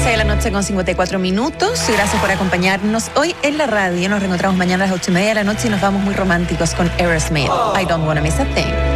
12 de la noche con 54 minutos. Gracias por acompañarnos hoy en la radio. Nos reencontramos mañana a las 8:30 de la noche y nos vamos muy románticos con Aerosmith. I don't wanna miss a thing.